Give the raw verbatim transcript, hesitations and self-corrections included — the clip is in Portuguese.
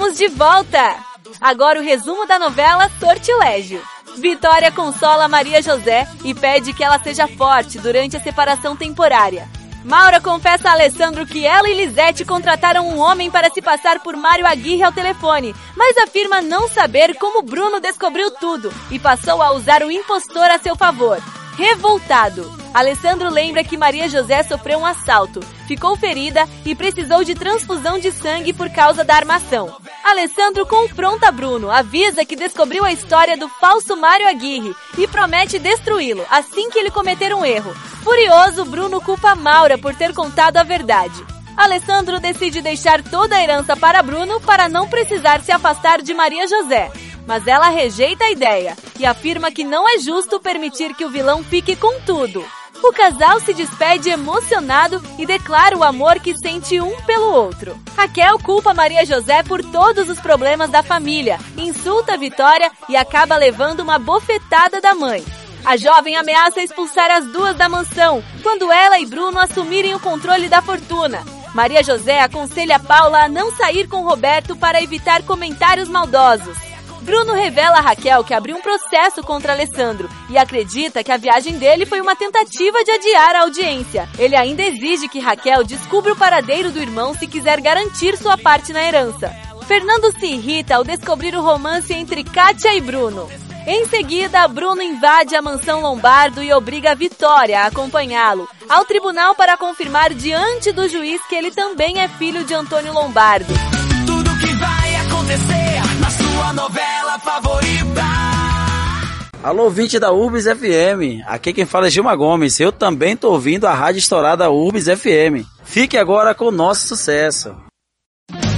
Estamos de volta! Agora o resumo da novela Sortilégio. Vitória consola Maria José e pede que ela seja forte durante a separação temporária. Maura confessa a Alessandro que ela e Lisete contrataram um homem para se passar por Mário Aguirre ao telefone, mas afirma não saber como Bruno descobriu tudo e passou a usar o impostor a seu favor. Revoltado, Alessandro lembra que Maria José sofreu um assalto, ficou ferida e precisou de transfusão de sangue por causa da armação. Alessandro confronta Bruno, avisa que descobriu a história do falso Mário Aguirre e promete destruí-lo assim que ele cometer um erro. Furioso, Bruno culpa Maura por ter contado a verdade. Alessandro decide deixar toda a herança para Bruno para não precisar se afastar de Maria José. Mas ela rejeita a ideia e afirma que não é justo permitir que o vilão fique com tudo. O casal se despede emocionado e declara o amor que sente um pelo outro. Raquel culpa Maria José por todos os problemas da família, insulta a Vitória e acaba levando uma bofetada da mãe. A jovem ameaça expulsar as duas da mansão quando ela e Bruno assumirem o controle da fortuna. Maria José aconselha Paula a não sair com Roberto para evitar comentários maldosos. Bruno revela a Raquel que abriu um processo contra Alessandro e acredita que a viagem dele foi uma tentativa de adiar a audiência. Ele ainda exige que Raquel descubra o paradeiro do irmão se quiser garantir sua parte na herança. Fernando se irrita ao descobrir o romance entre Kátia e Bruno. Em seguida, Bruno invade a mansão Lombardo e obriga a Vitória a acompanhá-lo ao tribunal para confirmar diante do juiz que ele também é filho de Antônio Lombardo. Tudo que vai acontecer na sua novela favorita. Alô, ouvinte da Urbis F M, aqui quem fala é Gilma Gomes, eu também tô ouvindo a rádio estourada Urbis F M. Fique agora com o nosso sucesso.